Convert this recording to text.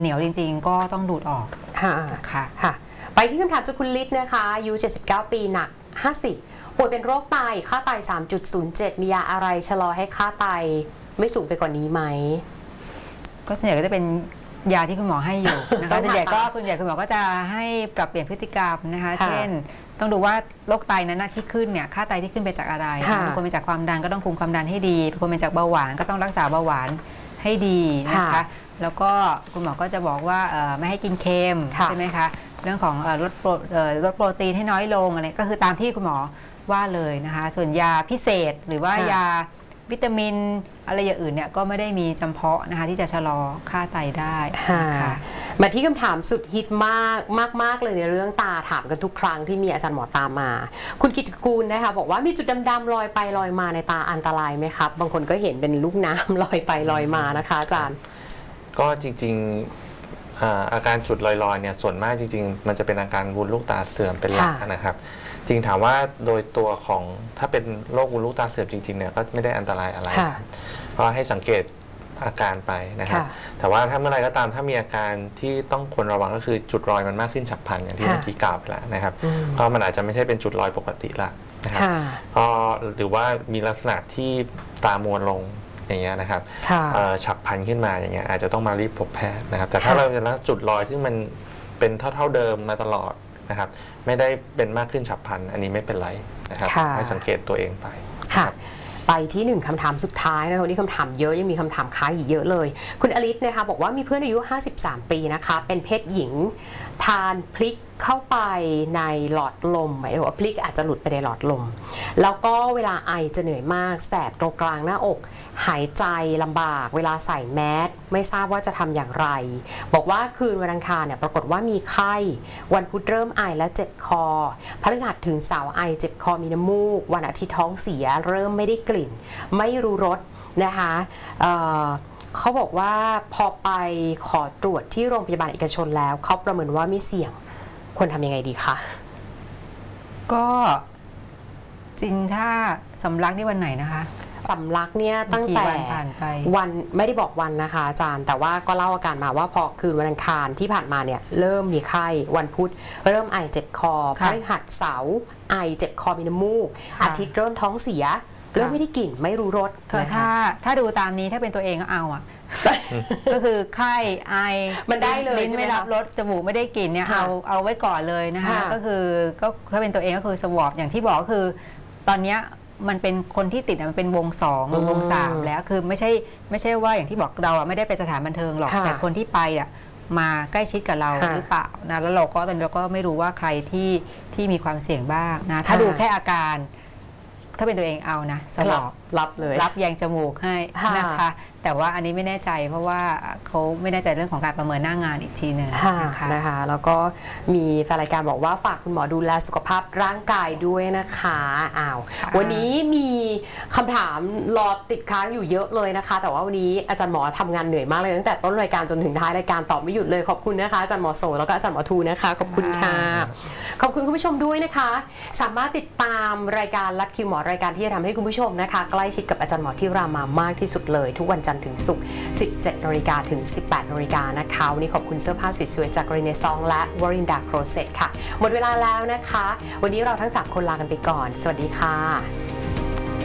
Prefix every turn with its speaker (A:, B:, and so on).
A: เหนียวจริงๆก็ต้องดูดออก
B: ค่ะค่ะไปที่คำถามจากคุณลิศนะคะอายุ79 ปีหนัก50ป่วยเป็นโรคไตค่าไต 3.07 มียาอะไรชะลอให้ค่าไตไม่สูงไปกว่านี้ไหม
A: ก็ส่วนใหญ่ก็จะเป็นยาที่คุณหมอให้อยู่นะคะส่วนใหญ่คุณหมอก็จะให้ปรับเปลี่ยนพฤติกรรมนะคะเช่นต้องดูว่าโรคไตนั้นที่ขึ้นเนี่ยค่าไตที่ขึ้นไปจากอะไรบางคนเป็นจากความดันก็ต้องคุมความดันให้ดีบางคนเป็นจากเบาหวานก็ต้องรักษาเบาหวานให้ดีนะคะแล้วก็คุณหมอก็จะบอกว่าไม่ให้กินเค็มใช่ไหมคะเรื่องของลดโปรตีนให้น้อยลงอะไรก็คือตามที่คุณหมอว่าเลยนะคะส่วนยาพิเศษหรือว่ายาวิตามินอะไรอย่างอื่นเนี่ยก็ไม่ได้มีจำเพาะนะคะที่จะชะลอค่าไตได้ค่ะ
B: มาที่คำถามสุดฮิตมากเลยในเรื่องตาถามกันทุกครั้งที่มีอาจารย์หมอตามมาคุณกิตติกูลนะคะบอกว่ามีจุดดำๆลอยไปลอยมาในตาอันตรายไหมครับบางคนก็เห็นเป็นลูกน้ำลอยไปลอยมานะคะอาจารย์
C: ก็จริงๆอาการจุดลอยๆเนี่ยส่วนมากจริงๆมันจะเป็นอาการวุ้นลูกตาเสื่อมเป็นหลักนะครับจริงถามว่าโดยตัวของถ้าเป็นโรควุ้นลูกตาเสื่อมจริงๆเนี่ยก็ไม่ได้อันตรายอะไรเพราะให้สังเกตอาการไปนะครับแต่ว่าถ้าเมื่อไรก็ตามถ้ามีอาการที่ต้องควรระวังก็คือจุดรอยมันมากขึ้นฉับพลันอย่างที่เมื่อกี้กล่าวไปแล้วนะครับเพราะมันอาจจะไม่ใช่เป็นจุดรอยปกติละนะครับก็หรือว่ามีลักษณะที่ตามวลลงอย่างเงี้ยนะครับฉับพลันขึ้นมาอย่างเงี้ยอาจจะต้องมารีบพบแพทย์นะครับแต่ถ้าเราจะรักจุดรอยที่มันเป็นเท่าเดิมมาตลอดนะครับไม่ได้เป็นมากขึ้นฉับพลันอันนี้ไม่เป็นไรนะครับให้สังเกตตัวเองไป
B: ไปที่1คำถามสุดท้ายนะคะวันนี้คำถามเยอะยังมีคำถามค้างอีกเยอะเลยคุณอลิศนะคะบอกว่ามีเพื่อนอายุ53 ปีนะคะเป็นเพศหญิงทานพริกเข้าไปในหลอดลมหมายถึงว่าพริกอาจจะหลุดไปในหลอดลมแล้วก็เวลาไอจะเหนื่อยมากแสบตรงกลางหน้าอกหายใจลำบากเวลาใส่แมสไม่ทราบว่าจะทำอย่างไรบอกว่าคืนวันอังคารเนี่ยปรากฏว่ามีไข้วันพุธเริ่มไอและเจ็บคอพฤหัสถึงเสาร์ไอเจ็บคอมีน้ำมูกวันอาทิตย์ท้องเสียเริ่มไม่ได้กลิ่นไม่รู้รสนะคะเขาบอกว่าพอไปขอตรวจที่โรงพยาบาลเอกชนแล้วเขาประเมินว่าไม่เสี่ยงควรทำยังไงดีคะ
A: ก็จริงถ้าสำลักนี่วันไหนนะคะ
B: สำลักเนี่ยตั้งแต่วันไม่ได้บอกวันนะคะอาจารย์แต่ว่าก็เล่าอาการมาว่าพอคืนวันอังคารที่ผ่านมาเนี่ยเริ่มมีไข้วันพุธเริ่มไอเจ็บคอพฤหัสเสาร์ไอเจ็บคอมีน้ำมูกอาทิตย์เริ่มท้องเสียเริ่มไม่ได้กลิ่นไม่รู้รส
A: ถ้าดูตามนี้ถ้าเป็นตัวเองก็เอาก็คือไข้ไอ
B: มันได้เลย
A: ลิ้นไม่รับรสจมูกไม่ได้กลิ่นเนี่ยเอาไว้ก่อนเลยนะคะก็คือก็ถ้าเป็นตัวเองก็คือสวอปอย่างที่บอกก็คือตอนนี้มันเป็นคนที่ติดมันเป็นวง2หรือวง3แล้วคือไม่ใช่ว่าอย่างที่บอกเราไม่ได้ไปสถานบันเทิงหรอกแต่คนที่ไปมาใกล้ชิดกับเราหรือเปล่านะแล้วเราก็ตอนนี้เราก็ไม่รู้ว่าใครที่มีความเสี่ยงบ้างนะถ้าดูแค่อาการถ้าเป็นตัวเองเอานะสวอป
B: รับเลย
A: รับแยงจมูกให้นะคะแต่ว่าอันนี้ไม่แน่ใจเพราะว่าเขาไม่แน่ใจเรื่องของการประเมินหน้างานอีกทีหนึ่ง
B: นะคะแล้วก็มีแฟนรายการบอกว่าฝากคุณหมอดูแลสุขภาพร่างกายด้วยนะคะวันนี้มีคำถามรอติดค้างอยู่เยอะเลยนะคะแต่ว่าวันนี้อาจารย์หมอทำงานเหนื่อยมากเลยตั้งแต่ต้นรายการจนถึงท้ายรายการตอบไม่หยุดเลยขอบคุณนะคะอาจารย์หมอโสแล้วก็อาจารย์หมอทูนะคะขอบคุณค่ะขอบคุณคุณผู้ชมด้วยนะคะสามารถติดตามรายการลัดคิวหมอรายการที่จะทำให้คุณผู้ชมนะคะใกล้ชิดกับอาจารย์หมอที่รามามากที่สุดเลยทุกวันจันทร์ถึงศุกร์ 17 น.ถึง 18 น.นะคะวันนี้ขอบคุณเสื้อผ้าสวยๆจากเรเนซองและวรินดาโครเซตค่ะหมดเวลาแล้วนะคะวันนี้เราทั้ง3คนลากันไปก่อนสวัสดีค่ะ